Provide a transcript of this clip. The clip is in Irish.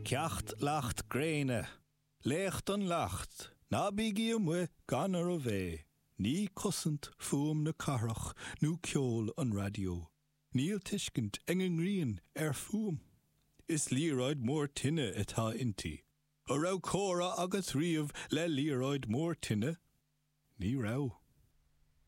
Ceacht lacht gréine, lécht an lacht, na bígí mwe gan ar a bvé. Ní cosint fuam na carach, nú ceol an radio. Níl tiiscint engen rian fuam. Is líráid mór tinne atá inti. A rau córa agus riamh le líráid mór tinne. Ní rau.